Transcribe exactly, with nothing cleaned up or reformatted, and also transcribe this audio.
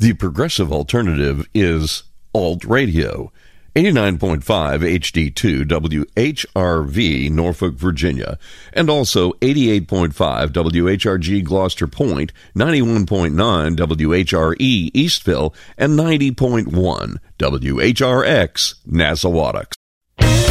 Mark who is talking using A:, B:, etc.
A: The progressive alternative is Alt Radio. eighty-nine point five H D two W H R V, Norfolk, Virginia, and also eighty-eight point five W H R G, Gloucester Point, ninety-one point nine W H R E, Eastville, and ninety point one W H R X, Nassawadox.